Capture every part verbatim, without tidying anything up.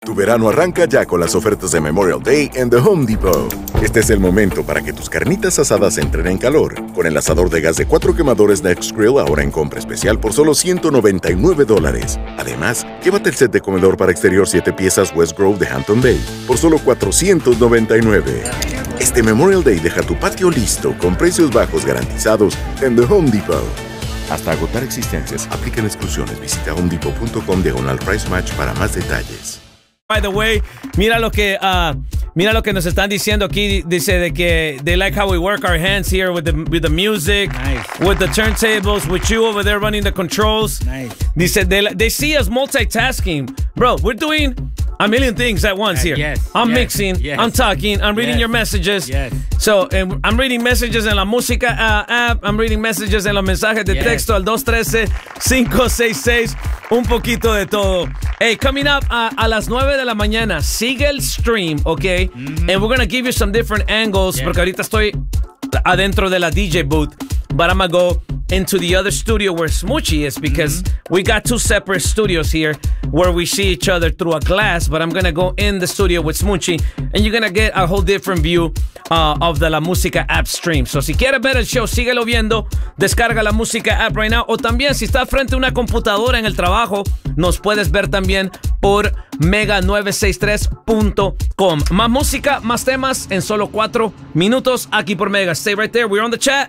Tu verano arranca ya con las ofertas de Memorial Day en The Home Depot. Este es el momento para que tus carnitas asadas entren en calor. Con el asador de gas de cuatro quemadores Next Grill ahora en compra especial por solo ciento noventa y nueve dólares. Además, llévate el set de comedor para exterior siete piezas West Grove de Hampton Bay por solo cuatrocientos noventa y nueve. Este Memorial Day deja tu patio listo con precios bajos garantizados en The Home Depot. Hasta agotar existencias, aplican exclusiones. Visita homedepot punto com diagonal price match para más detalles. By the way, mira lo que uh, mira lo que nos están diciendo aquí. Dice de que they like how we work our hands here with the with the music, nice. With the turntables, with you over there running the controls. Nice. Dice they they see us multitasking, bro. We're doing a million things at once uh, here. Yes, I'm yes, mixing, yes. I'm talking, I'm reading yes. your messages. Yes. So um, I'm reading messages en la música uh, app. I'm reading messages en los mensajes de yes. texto al dos uno tres, cinco seis seis. Un poquito de todo. Hey, coming up uh, a las nueve de la mañana, sigue el stream, ¿ok? Mm-hmm. And we're gonna give you some different angles, yeah. Porque ahorita estoy adentro de la D J booth, but I'm gonna go into the other studio where Smoochie is, because mm-hmm. we got two separate studios here where we see each other through a glass, but I'm gonna go in the studio with Smoochie, and you're gonna get a whole different view uh, of the La Música app stream. So si quieres ver el show, síguelo viendo, descarga La Música app right now, o también si estás frente a una computadora en el trabajo, nos puedes ver también por mega nueve seis tres punto com. Más música, más temas en solo cuatro minutos aquí por Mega. Stay right there, we're on the chat.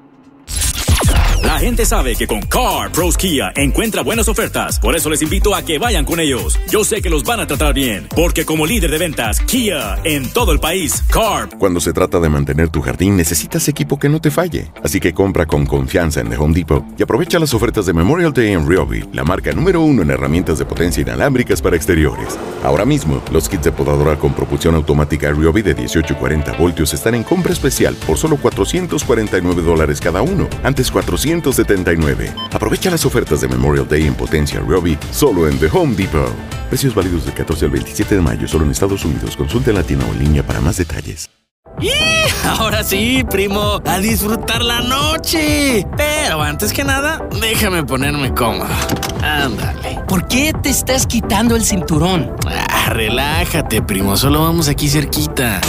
La gente sabe que con Car Pros Kia encuentra buenas ofertas. Por eso les invito a que vayan con ellos. Yo sé que los van a tratar bien, porque como líder de ventas Kia en todo el país, Car. Cuando se trata de mantener tu jardín, necesitas equipo que no te falle. Así que compra con confianza en The Home Depot y aprovecha las ofertas de Memorial Day en Ryobi, la marca número uno en herramientas de potencia inalámbricas para exteriores. Ahora mismo, los kits de podadora con propulsión automática Ryobi de dieciocho y cuarenta voltios están en compra especial por solo cuatrocientos cuarenta y nueve dólares cada uno, antes cuatrocientos setenta y nueve. Aprovecha las ofertas de Memorial Day en potencia Ryobi solo en The Home Depot. Precios válidos del catorce al veintisiete de mayo solo en Estados Unidos. Consulte en la tienda o en línea para más detalles. ¡Y! Ahora sí, primo, a disfrutar la noche. Pero antes que nada, déjame ponerme cómodo. Ándale. ¿Por qué te estás quitando el cinturón? Ah, relájate, primo, solo vamos aquí cerquita.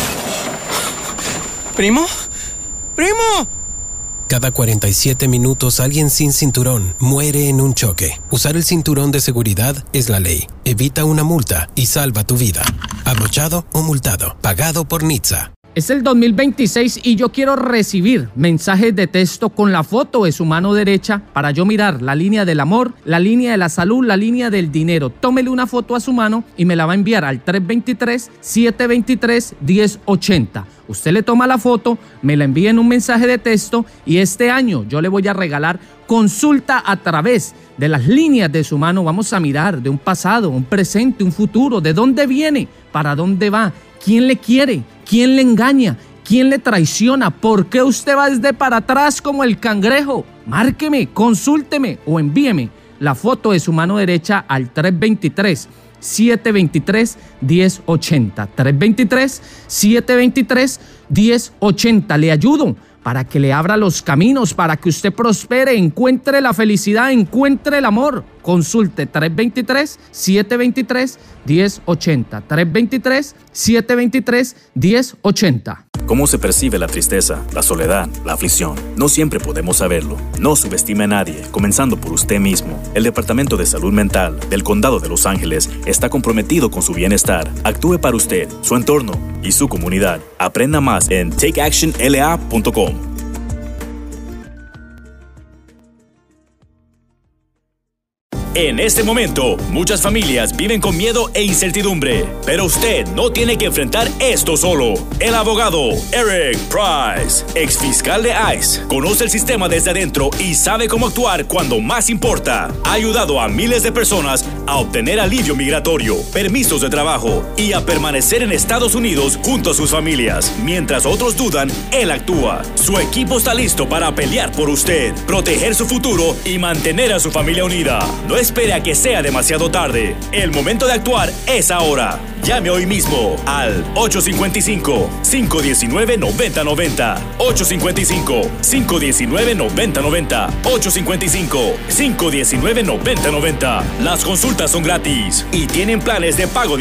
¿Primo? ¡Primo! Cada cuarenta y siete minutos alguien sin cinturón muere en un choque. Usar el cinturón de seguridad es la ley. Evita una multa y salva tu vida. Abrochado o multado. Pagado por N H T S A. Es el dos mil veintiséis y yo quiero recibir mensajes de texto con la foto de su mano derecha para yo mirar la línea del amor, la línea de la salud, la línea del dinero. Tómele una foto a su mano y me la va a enviar al tres dos tres, siete dos tres, uno cero ocho cero. Usted le toma la foto, me la envía en un mensaje de texto y este año yo le voy a regalar consulta a través de las líneas de su mano. Vamos a mirar de un pasado, un presente, un futuro, de dónde viene, para dónde va, quién le quiere, quién le engaña, quién le traiciona, por qué usted va desde para atrás como el cangrejo. Márqueme, consúlteme o envíeme la foto de su mano derecha al tres dos tres, siete dos tres, uno cero ocho cero. tres dos tres, siete dos tres, uno cero ocho cero. Le ayudo para que le abra los caminos, para que usted prospere, encuentre la felicidad, encuentre el amor. Consulte tres dos tres, siete dos tres, uno cero ocho cero. tres dos tres, siete dos tres, uno cero ocho cero. ¿Cómo se percibe la tristeza, la soledad, la aflicción? No siempre podemos saberlo. No subestime a nadie, comenzando por usted mismo. El Departamento de Salud Mental del Condado de Los Ángeles está comprometido con su bienestar. Actúe para usted, su entorno y su comunidad. Aprenda más en take action L A punto com. En este momento, muchas familias viven con miedo e incertidumbre, pero usted no tiene que enfrentar esto solo. El abogado Eric Price, ex fiscal de ICE, conoce el sistema desde adentro y sabe cómo actuar cuando más importa. Ha ayudado a miles de personas a obtener alivio migratorio, permisos de trabajo y a permanecer en Estados Unidos junto a sus familias. Mientras otros dudan, él actúa. Su equipo está listo para pelear por usted, proteger su futuro y mantener a su familia unida. No espere a que sea demasiado tarde. El momento de actuar es ahora. Llame hoy mismo al ocho cinco cinco, cinco uno nueve, nueve cero nueve cero. ocho cinco cinco, cinco uno nueve, nueve cero nueve cero. ocho cinco cinco, cinco uno nueve, nueve cero nueve cero. Las consultas son gratis y tienen planes de pago